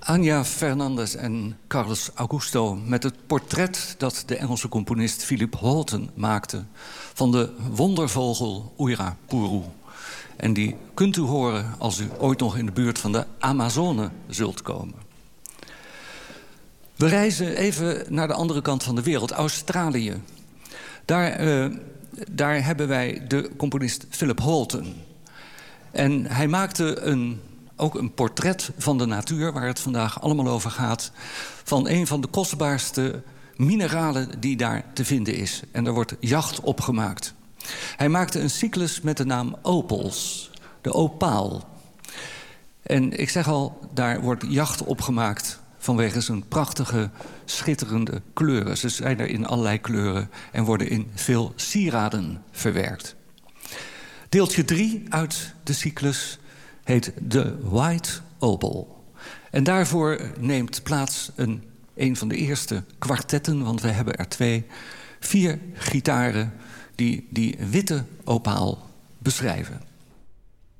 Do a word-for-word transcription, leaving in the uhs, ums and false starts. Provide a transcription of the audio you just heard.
Anja Fernandez en Carlos Augusto met het portret dat de Engelse componist Philip Holten maakte van de wondervogel Uirapuru. En die kunt u horen als u ooit nog in de buurt van de Amazone zult komen. We reizen even naar de andere kant van de wereld, Australië. Daar, uh, daar hebben wij de componist Philip Holten. En hij maakte een... ook een portret van de natuur, waar het vandaag allemaal over gaat, van een van de kostbaarste mineralen die daar te vinden is. En daar wordt jacht op gemaakt. Hij maakte een cyclus met de naam opals, de opaal. En ik zeg al, daar wordt jacht op gemaakt vanwege zijn prachtige, schitterende kleuren. Ze zijn er in allerlei kleuren en worden in veel sieraden verwerkt. Deeltje drie uit de cyclus heet The White Opal. En daarvoor neemt plaats een, een van de eerste kwartetten, want we hebben er twee, vier gitaren die die witte opaal beschrijven.